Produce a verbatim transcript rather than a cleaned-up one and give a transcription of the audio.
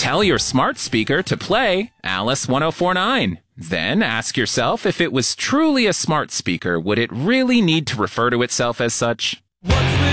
Tell your smart speaker to play Alice one oh four point nine. Then ask yourself if it was truly a smart speaker, would it really need to refer to itself as such?